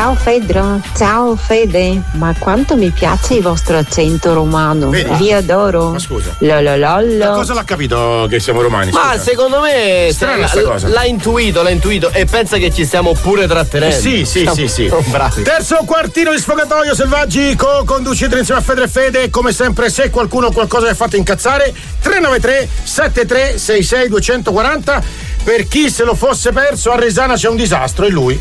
Ciao Fedro, ciao Fede, ma quanto mi piace il vostro accento romano. Vedi? Vi adoro. Ma scusa. Lololollo. Cosa l'ha capito che siamo romani? Ma scusa? secondo me Strana sta cosa. l'ha intuito e pensa che ci stiamo pure trattenendo. Sì. Bravi. Terzo quartino di Sfogatoio Selvaggi, co-conducite insieme a Fedro e Fede. Come sempre, se qualcuno ha qualcosa che ha fatto incazzare, 393 73 66 240. Per chi se lo fosse perso, a Resana c'è un disastro, e lui.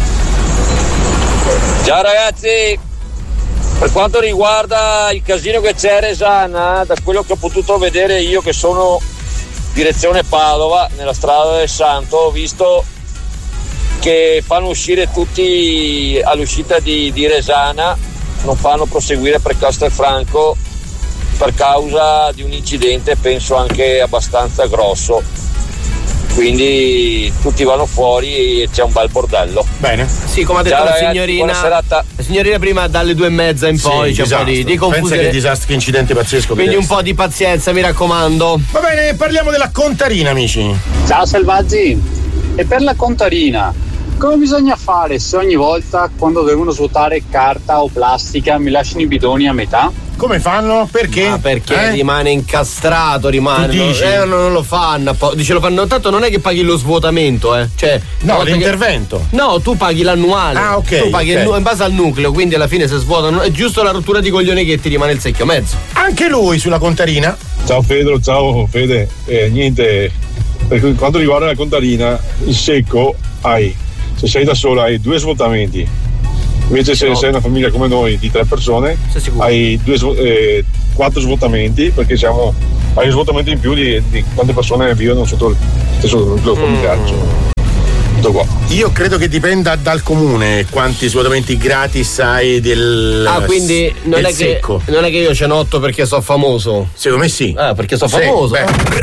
Ciao ragazzi, per quanto riguarda il casino che c'è a Resana, da quello che ho potuto vedere io che sono direzione Padova, nella strada del Santo, ho visto che fanno uscire tutti all'uscita di Resana, non fanno proseguire per Castelfranco per causa di un incidente, penso anche abbastanza grosso. Quindi tutti vanno fuori e c'è un bel bordello. Bene. Sì, come ha detto Ciao, la ragazzi, signorina. buona serata. La signorina prima dalle 2:30 in poi c'è un po' di Pensa confusione. che disastro, che incidente pazzesco. Quindi un po' di pazienza, mi raccomando. Va bene, parliamo della Contarina, amici. Ciao Selvaggi, e per la Contarina, come bisogna fare se ogni volta quando devono svuotare carta o plastica mi lasciano i bidoni a metà? Come fanno? Perché? Ma perché rimane incastrato, rimane. Tu dici? Non lo fanno. Dice lo fanno. Tanto non è che paghi lo svuotamento, Cioè. No, l'intervento. No, tu paghi l'annuale. Ah, ok. Tu paghi ok. in base al nucleo, quindi alla fine se svuotano. È giusto la rottura di coglioni che ti rimane il secchio mezzo. Anche lui sulla Contarina. Ciao Pedro, ciao Fede. Niente, per quanto riguarda la Contarina, il secco se sei da sola hai 2 svuotamenti. Invece se sei una famiglia come noi di 3 persone hai 4 svuotamenti, perché hai un svuotamento in più di quante persone vivono sotto il stesso nucleo familiare. Tutto qua. Io credo che dipenda dal comune quanti svuotamenti gratis hai del quindi non è che io ce n'ho 8 perché sono famoso. Secondo me sì. Perché sono famoso.